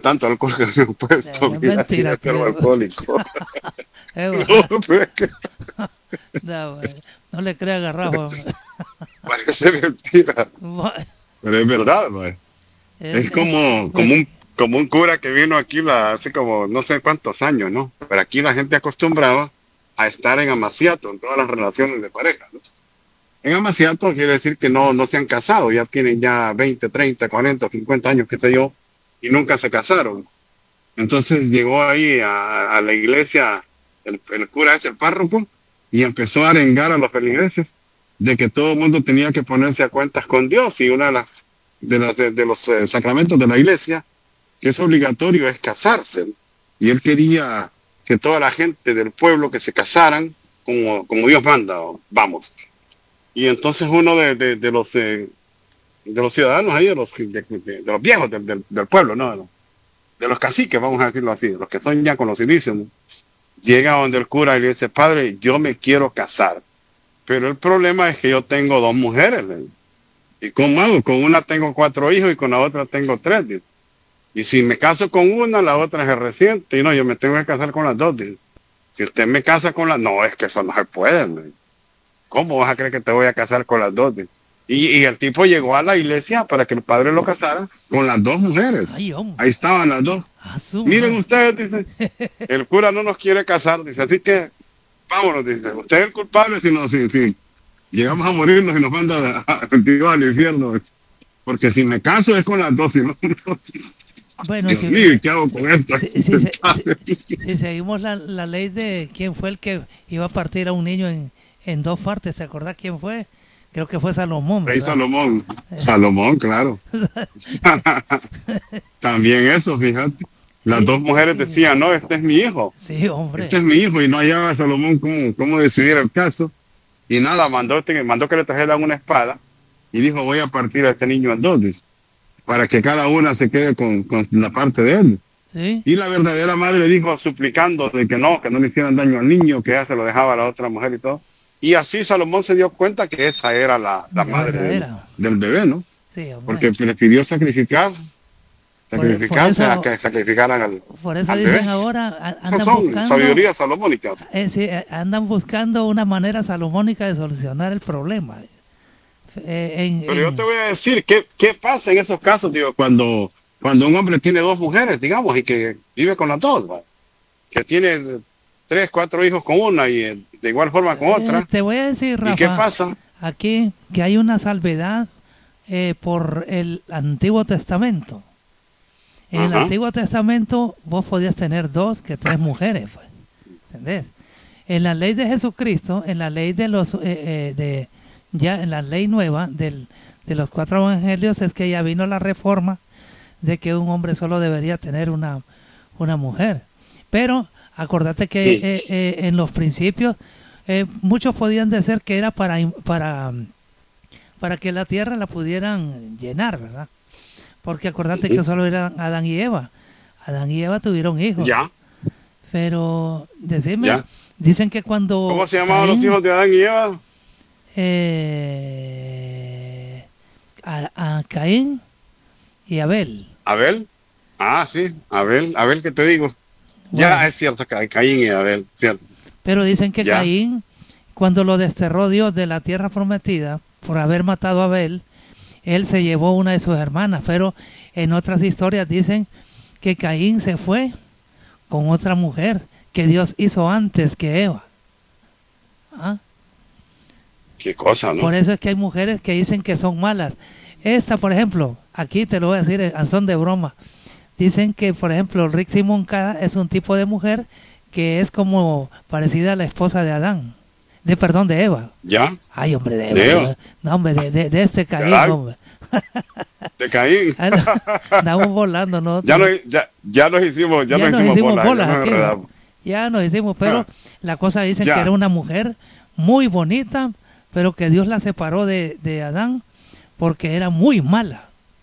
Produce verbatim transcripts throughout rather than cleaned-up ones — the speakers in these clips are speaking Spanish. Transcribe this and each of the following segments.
tanto alcohol que me han puesto, Es mira, si mentira, es pero creo. alcohólico. Eh, No, pero es que no, güey, no le crea garrafa. parece mentira, Bueno, pero es verdad, pues. es- Es es- como, como pues, un, como un cura que vino aquí la, hace como no sé cuántos años, ¿no? Pero aquí la gente acostumbraba a estar en amaciato en todas las relaciones de pareja, ¿no? En amaciato quiere decir que no, no se han casado, ya tienen ya veinte, treinta, cuarenta, cincuenta años, qué sé yo, y nunca se casaron. Entonces llegó ahí a, a la iglesia el, el cura ese, el párroco, y empezó a arengar a los feligreses de que todo el mundo tenía que ponerse a cuentas con Dios, y una de las de, las, de, de los eh, sacramentos de la iglesia que es obligatorio es casarse. Y él quería que toda la gente del pueblo que se casaran como, como Dios manda, o, vamos. Y entonces uno de, de, de los eh, de los ciudadanos ahí, de los, de, de, de los viejos del, del, del pueblo, ¿no? De los, de los caciques, vamos a decirlo así, de los que son ya conocidísimos, llega donde el cura y le dice, padre, yo me quiero casar, pero el problema es que yo tengo dos mujeres. Le dice. ¿Y cómo hago? Con una tengo cuatro hijos y con la otra tengo tres. Dice. Y si me caso con una, la otra es reciente. Y no, yo me tengo que casar con las dos. Dice. Si usted me casa con las... No, es que eso no se puede. Le dice. ¿Cómo vas a creer que te voy a casar con las dos? Dice. Y, y el tipo llegó a la iglesia para que el padre lo casara con las dos mujeres. ay, hombre. Ahí estaban las dos. A su Miren madre. ustedes, dice, el cura no nos quiere casar, dice, así que vámonos, dice, usted es el culpable si, no, si, si llegamos a morirnos y nos manda a, a, Dios al infierno, porque si me caso es con las dos, si no, no Bueno, Dios si, mío, ¿qué hago con esto? si, si, si, si, si seguimos la, la ley de quién fue el que iba a partir a un niño en, en dos partes, ¿te acordás quién fue? Creo que fue Salomón, Rey ¿verdad? Salomón, Salomón, claro. También eso, fíjate. Las dos mujeres decían, no, este es mi hijo. Sí, hombre. Este es mi hijo, y no hallaba a Salomón cómo, cómo decidir el caso. Y nada, mandó, mandó que le trajeran una espada y dijo, voy a partir a este niño en dos, dice, para que cada una se quede con, con la parte de él. ¿Sí? Y la verdadera madre le dijo, suplicando de que no, que no le hicieran daño al niño, que ya se lo dejaba a la otra mujer y todo. Y así Salomón se dio cuenta que esa era la, la La madre del, verdadera. del bebé, ¿no? Sí, hombre. Porque prefirió sacrificar, Por- sacrificarse por a eso- que sacrificaran al, Por eso al dicen bebé. ahora, a- Esas andan son buscando, sabiduría salomónica. eh, sí, eh, andan buscando una manera salomónica de solucionar el problema. Eh, en- Pero yo en- te voy a decir, ¿qué, qué pasa en esos casos, digo, cuando, cuando un hombre tiene dos mujeres, digamos, y que vive con las dos, ¿va? Que tiene tres, cuatro hijos con una y eh, de igual forma con eh, otra? te voy a decir, Rafa, ¿Y qué pasa? aquí que hay una salvedad eh, por el Antiguo Testamento. En el Ajá. Antiguo Testamento vos podías tener dos que tres mujeres, pues, ¿entendés? En la ley de Jesucristo, en la ley de los, eh, eh, de ya en la ley nueva del, de los cuatro evangelios es que ya vino la reforma de que un hombre solo debería tener una, una mujer. Pero acordate que Sí. eh, eh, en los principios eh, muchos podían decir que era para, para, para que la tierra la pudieran llenar, ¿verdad? Porque acordate Ujú. que solo eran Adán y Eva. Adán y Eva tuvieron hijos. Ya, Pero, decime, ya. dicen que cuando... ¿Cómo se llamaban Caín, los hijos de Adán y Eva? eh, a, a Caín y Abel. Abel. Ah, sí, Abel. Abel, ¿qué te digo? Bueno, Ya es cierto, Ca- Caín y Abel, cierto. pero dicen que Ya. Caín, cuando lo desterró Dios de la tierra prometida por haber matado a Abel, él se llevó una de sus hermanas, pero en otras historias dicen que Caín se fue con otra mujer que Dios hizo antes que Eva. ¿Ah? Qué cosa, ¿no? Por eso es que hay mujeres que dicen que son malas. Esta, por ejemplo, aquí te lo voy a decir en son de broma. Dicen que, por ejemplo, Rick Moncada es un tipo de mujer que es como parecida a la esposa de Adán. De perdón, de Eva. Ya, Ay, hombre, de Eva. ¿De Eva? No, hombre, de, de, de este Caín, Caray. hombre. de Caín. Ay, no, andamos volando, ¿no? Ya, nos, ya, ya nos hicimos, ya, Ya nos nos hicimos, hicimos bolas, bolas ya nos aquí, enredamos. Ya nos hicimos, pero Ah. la cosa dicen Ya. que era una mujer muy bonita, pero que Dios la separó de, de Adán porque era muy mala.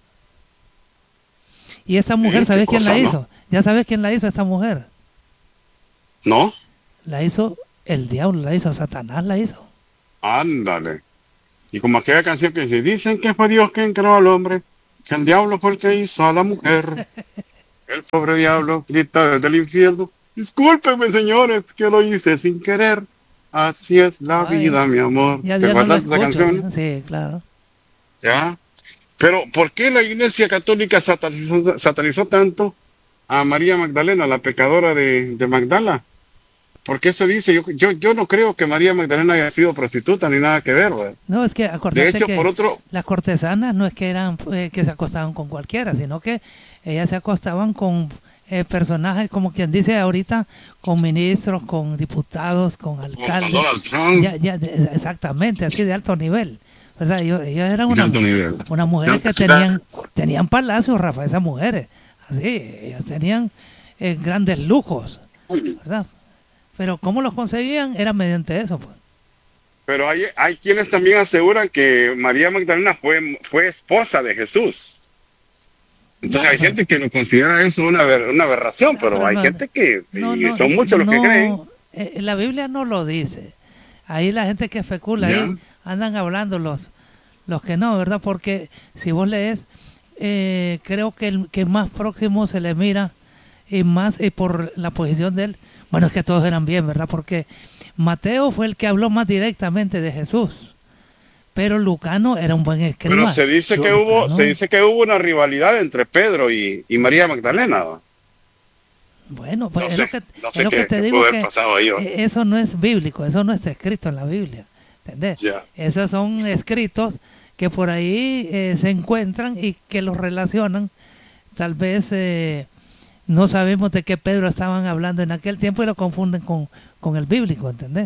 Y esta mujer, qué ¿sabes quién cosa, la ¿no? hizo? ¿Ya sabes quién la hizo esta mujer? ¿No? La hizo el diablo, la hizo Satanás, la hizo. Ándale. Y como aquella canción que dice, dicen que fue Dios quien creó al hombre, que el diablo fue el que hizo a la mujer. El pobre diablo grita desde el infierno. Discúlpenme, señores, que lo hice sin querer. Así es la Vaya, vida, mi amor. ya, ¿Te ya no lo acuerdas de esa escucho. canción? Sí, claro. Ya. Pero, ¿por qué la Iglesia Católica satanizó, satanizó tanto a María Magdalena, la pecadora de, de Magdala? ¿Por qué se dice? Yo, yo, yo no creo que María Magdalena haya sido prostituta ni nada que ver, ¿verdad? No, es que De acordate hecho, por que otro, las cortesanas no es que eran eh, que se acostaban con cualquiera, sino que ellas se acostaban con eh, personajes, como quien dice ahorita, con ministros, con diputados, con con, con alcaldes, Donald Trump, ya, ya, de- exactamente, así de alto nivel. ¿Verdad? Ellos, ellas eran de una, alto nivel. unas De mujeres alta que ciudad. tenían, tenían palacios, Rafa, esas mujeres. Así, ellas tenían eh, grandes lujos, ¿verdad? Pero ¿cómo los conseguían? Era mediante eso, pues. Pero hay, hay quienes también aseguran que María Magdalena fue, fue esposa de Jesús. Entonces hay Bueno, gente que lo considera eso una, aber- una aberración, no, pero pero hay no, gente que, no, y no, son muchos los que creen, no, eh, la Biblia no lo dice. Ahí la gente que especula, ¿ya? ahí andan hablando los, los que no, ¿verdad? Porque si vos lees, eh, creo que el que más próximo se le mira y más y por la posición de él, bueno, es que todos eran bien, ¿verdad? Porque Mateo fue el que habló más directamente de Jesús, pero Lucano era un buen Pero escriba. se dice Lu- que hubo, se Lucano, dice que hubo una rivalidad entre Pedro y, y María Magdalena, ¿va? bueno, pues No es lo sé, que, no es sé lo que qué, te qué digo pudo haber que pasado ahí, ¿va? eh, eso no es bíblico, eso no está escrito en la Biblia, ¿entendés? Ya. Esos son escritos que por ahí eh, se encuentran y que los relacionan. Tal vez eh, no sabemos de qué Pedro estaban hablando en aquel tiempo y lo confunden con, con el bíblico, ¿entendés?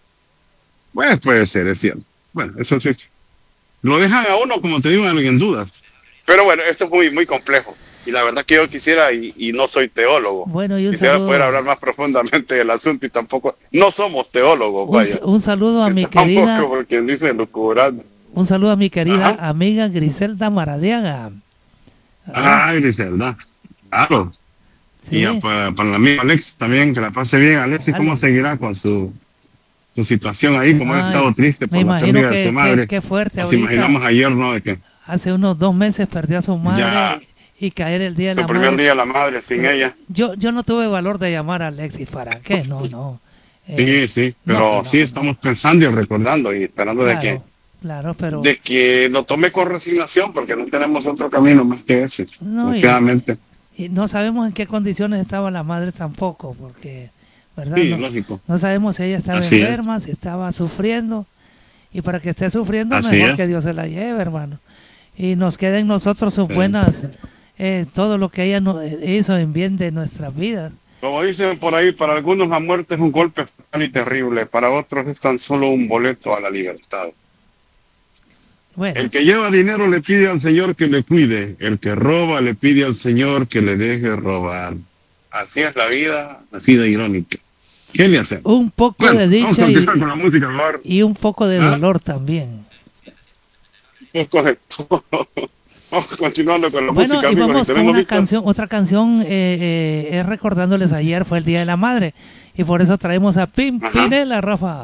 Bueno, puede ser, es cierto. Bueno, eso sí. Lo dejan a uno, como te digo, en dudas. Pero bueno, esto es muy, muy complejo. Y la verdad que yo quisiera, y, y no soy teólogo, Bueno, y un quisiera poder saludo, hablar más profundamente del asunto y tampoco, no somos teólogos, un, vaya. un saludo a mi Tampoco, querida, porque dice lucubrando. un saludo a mi querida Ajá. amiga Griselda Maradiaga, ¿verdad? Ah, Griselda. Claro. Y a- Sí, para, para el amigo Alex también, que la pase bien. Alexis, ¿cómo dale. seguirá con su, su situación ahí? Como ha Ay, estado triste me por la imagino pérdida de su que, que, madre. que fuerte Nos ahorita. imaginamos ayer, ¿no? De que Hace unos dos meses perdió a su ya madre y caer el día de su la primer madre. día la madre sin Eh, ella. yo, yo no tuve valor de llamar a Alexis, ¿para qué? No, no. Eh, Sí, sí, no, pero no, sí no. estamos pensando y recordando y esperando de que Claro, claro, pero de que lo tome con resignación, porque no tenemos otro camino más que ese, no, y, desgraciadamente. y no sabemos en qué condiciones estaba la madre tampoco, porque, ¿verdad? Sí, No, lógico. no sabemos si ella estaba Así es, enferma, si estaba sufriendo, y para que esté sufriendo, así mejor es. que Dios se la lleve, hermano. Y nos quede en nosotros sus Sí. buenas, eh, todo lo que ella no, hizo en bien de nuestras vidas. Como dicen por ahí, para algunos la muerte es un golpe fatal y terrible, para otros es tan solo un boleto a la libertad. Bueno, El que lleva dinero le pide al Señor que le cuide, el que roba le pide al Señor que le deje robar. Así es la vida, así de irónica. ¿Qué le hacemos? un poco Bueno, de vamos a dicha continuar y, con la música, amor. y un poco de ¿Ah? dolor también. Es correcto. Vamos continuando con la Bueno, música, y amigos. vamos con tenemos una lista. canción, otra canción, eh, eh, es recordándoles ayer fue el Día de la Madre y por eso traemos a Pim Ajá. Pinela, Rafa.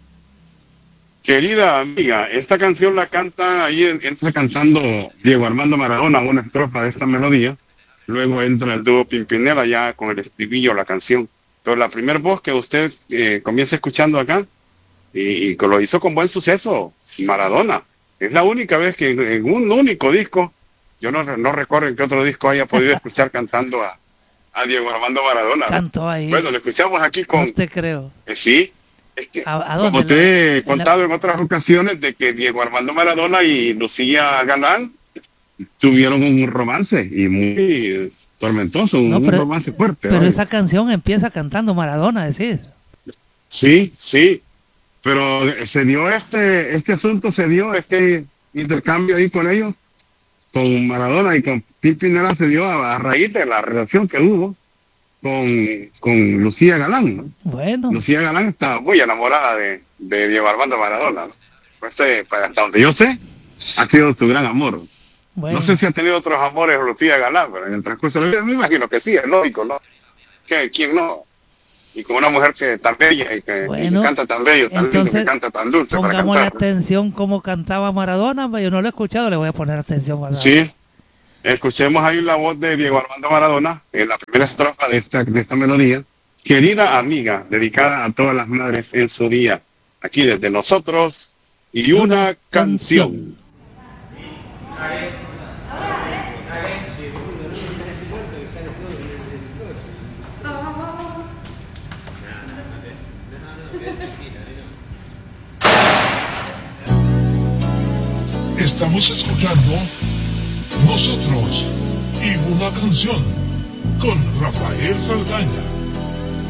Querida amiga, esta canción la canta, ahí en- entra cantando Diego Armando Maradona, una estrofa de esta melodía. Luego entra el dúo Pimpinela ya con el estribillo, la canción. Pero la primera voz que usted eh, comienza escuchando acá, y, y que lo hizo con buen suceso, Maradona. Es la única vez que en, en un único disco, yo no, no recuerdo en qué otro disco haya podido escuchar cantando a, a Diego Armando Maradona. Cantó ahí, Bueno, lo escuchamos aquí no con... te creo. eh, sí, es que... ¿A, a Como dónde? te he En la- en la- contado en otras ocasiones de que Diego Armando Maradona y Lucía Galán tuvieron un romance y muy tormentoso, un, No, un pero, romance fuerte. pero vaya. esa canción empieza cantando Maradona, decís. Sí, sí, pero se dio este, este asunto, se dio este intercambio ahí con ellos, con Maradona y con Pimpinela se dio a, a raíz de la relación que hubo con, con Lucía Galán, ¿no? Bueno, Lucía Galán estaba muy enamorada de, de Diego Armando Maradona, ¿no? Pues, eh, pues, hasta donde yo sé, ha sido su gran amor. bueno. No sé si ha tenido otros amores Lucía Galán, pero en el transcurso de la vida me imagino que sí, es lógico, ¿no? Que ¿quién no? Y con una mujer que tan bella y que, y que Bueno, canta tan bello, tan lindo, entonces que canta tan dulce para pongámosle cantar. atención cómo cantaba Maradona, yo no lo he escuchado, le voy a poner atención. ¿Verdad? Sí, Escuchemos ahí la voz de Diego Armando Maradona en la primera estrofa de esta, de esta melodía. Querida amiga, dedicada a todas las madres en su día. Aquí desde nosotros y una canción. Estamos escuchando Nosotros y una canción con Rafael Saldaña.